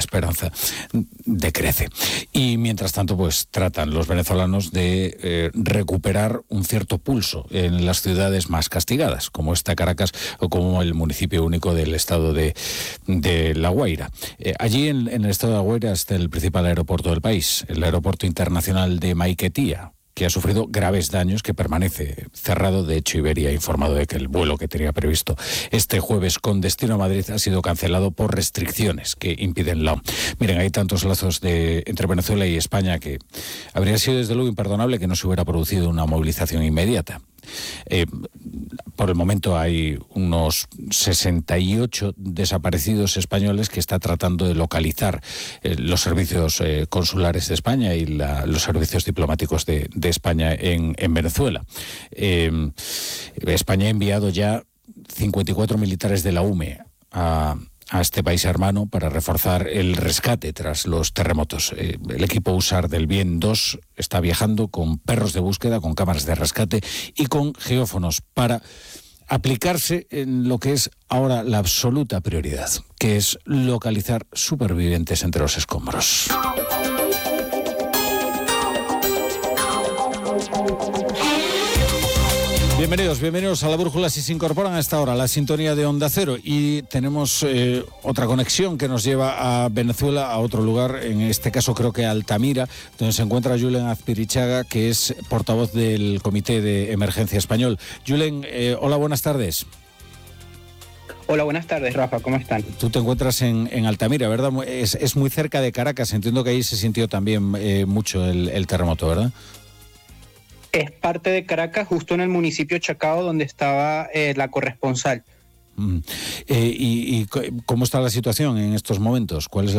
esperanza decrece. Y mientras tanto, pues tratan los venezolanos de recuperar un cierto pulso en las ciudades más castigadas, como esta Caracas o como el municipio único del estado de La Guaira. Allí en el estado de La Guaira está el principal aeropuerto del país, el aeropuerto internacional de Maiquetía, que ha sufrido graves daños, que permanece cerrado. De hecho, Iberia ha informado de que el vuelo que tenía previsto este jueves con destino a Madrid ha sido cancelado por restricciones que impiden la... Miren, hay tantos lazos entre Venezuela y España que habría sido desde luego imperdonable que no se hubiera producido una movilización inmediata. Por el momento hay unos 68 desaparecidos españoles que está tratando de localizar los servicios consulares de España y los servicios diplomáticos de España en Venezuela. España ha enviado ya 54 militares de la UME a este país hermano para reforzar el rescate tras los terremotos. El equipo USAR del Bien 2 está viajando con perros de búsqueda, con cámaras de rescate y con geófonos para aplicarse en lo que es ahora la absoluta prioridad, que es localizar supervivientes entre los escombros. Bienvenidos a La Brújula si se incorporan a esta hora, la sintonía de Onda Cero, y tenemos otra conexión que nos lleva a Venezuela, a otro lugar, en este caso creo que a Altamira, donde se encuentra Julen Azpirichaga, que es portavoz del Comité de Emergencia Español. Julen, hola, buenas tardes. Hola, buenas tardes, Rafa, ¿cómo están? Tú te encuentras en Altamira, ¿verdad? Es muy cerca de Caracas, entiendo que ahí se sintió también mucho el terremoto, ¿verdad? Es parte de Caracas, justo en el municipio Chacao, donde estaba la corresponsal. ¿Y cómo está la situación en estos momentos? ¿Cuál es